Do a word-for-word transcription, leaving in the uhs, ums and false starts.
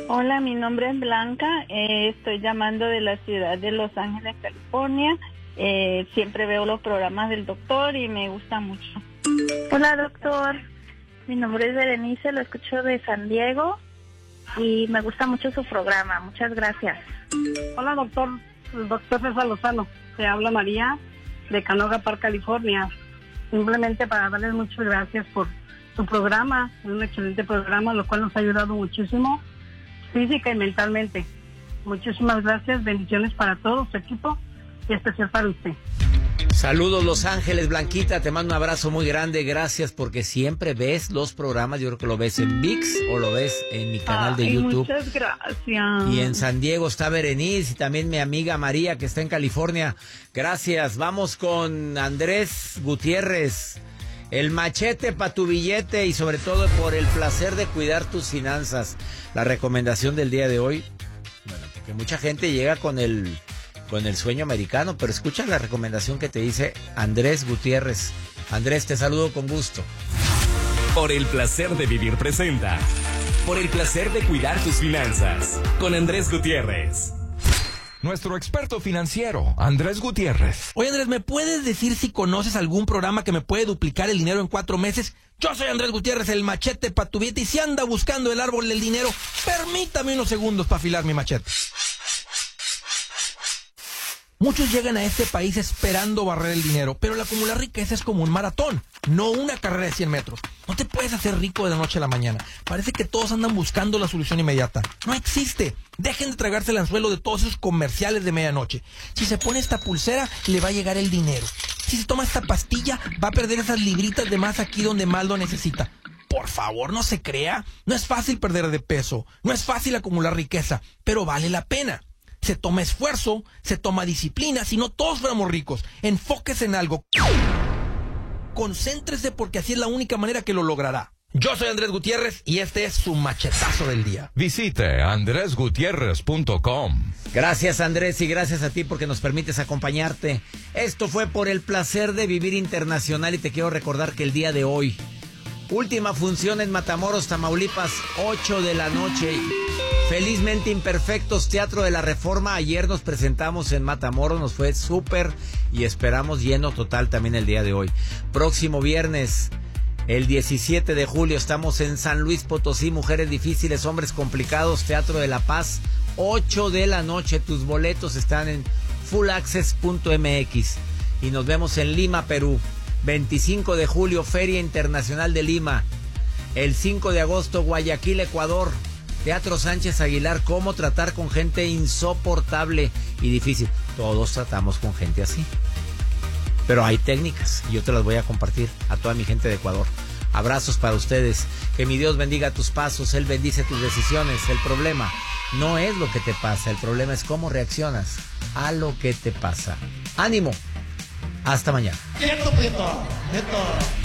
Hola, mi nombre es Blanca, eh, estoy llamando de la ciudad de Los Ángeles, California. Eh, siempre veo los programas del doctor y me gusta mucho. Hola, doctor. Mi nombre es Berenice, lo escucho de San Diego y me gusta mucho su programa. Muchas gracias. Hola, doctor. El doctor César Lozano. Te habla María de Canoga Park, California. Simplemente para darles muchas gracias por su programa. Es un excelente programa, lo cual nos ha ayudado muchísimo, física y mentalmente. Muchísimas gracias. Bendiciones para todo su equipo y especial para usted. Saludos Los Ángeles, Blanquita, te mando un abrazo muy grande, gracias porque siempre ves los programas, yo creo que lo ves en ViX o lo ves en mi canal de Ay, YouTube. Muchas gracias. Y en San Diego está Berenice y también mi amiga María que está en California. Gracias, vamos con Andrés Gutiérrez. El machete para tu billete y sobre todo por el placer de cuidar tus finanzas. La recomendación del día de hoy, bueno, porque mucha gente llega con el... con el sueño americano, pero escucha la recomendación que te dice Andrés Gutiérrez. Andrés, te saludo con gusto. Por el placer de vivir presenta. Por el placer de cuidar tus finanzas. Con Andrés Gutiérrez. Nuestro experto financiero, Andrés Gutiérrez. Oye, Andrés, ¿me puedes decir si conoces algún programa que me puede duplicar el dinero en cuatro meses? Yo soy Andrés Gutiérrez, el machete para tu billete, y si anda buscando el árbol del dinero, permítame unos segundos para afilar mi machete. Muchos llegan a este país esperando barrer el dinero, pero el acumular riqueza es como un maratón, no una carrera de cien metros. No te puedes hacer rico de la noche a la mañana. Parece que todos andan buscando la solución inmediata. No existe. Dejen de tragarse el anzuelo de todos esos comerciales de medianoche. Si se pone esta pulsera, le va a llegar el dinero. Si se toma esta pastilla, va a perder esas libritas de más aquí donde más lo necesita. Por favor, no se crea. No es fácil perder de peso. No es fácil acumular riqueza, pero vale la pena. Se toma esfuerzo, se toma disciplina, si no todos fuéramos ricos. Enfóquese en algo. Concéntrese porque así es la única manera que lo logrará. Yo soy Andrés Gutiérrez y este es su machetazo del día. Visite andres gutierrez punto com. Gracias Andrés y gracias a ti porque nos permites acompañarte. Esto fue por el placer de vivir internacional y te quiero recordar que el día de hoy, última función en Matamoros, Tamaulipas, ocho de la noche. Felizmente Imperfectos, Teatro de la Reforma. Ayer nos presentamos en Matamoros, nos fue súper y esperamos lleno total también el día de hoy. Próximo viernes, el diecisiete de julio, estamos en San Luis Potosí, Mujeres Difíciles, Hombres Complicados, Teatro de la Paz, ocho de la noche. Tus boletos están en full access punto m x. Y nos vemos en Lima, Perú. veinticinco de julio, Feria Internacional de Lima. El cinco de agosto, Guayaquil, Ecuador. Teatro Sánchez Aguilar, cómo tratar con gente insoportable y difícil. Todos tratamos con gente así. Pero hay técnicas y yo te las voy a compartir a toda mi gente de Ecuador. Abrazos para ustedes. Que mi Dios bendiga tus pasos, Él bendice tus decisiones. El problema no es lo que te pasa, el problema es cómo reaccionas a lo que te pasa. ¡Ánimo! Hasta mañana. Quieto, quieto, quieto.